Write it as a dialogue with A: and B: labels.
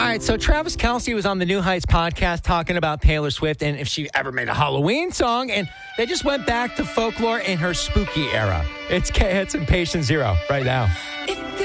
A: right, so Travis Kelce was on the New Heights podcast talking about Taylor Swift and if she ever made a Halloween song, and they just went back to folklore in her spooky era. It's K-Hits and Patient Zero right now.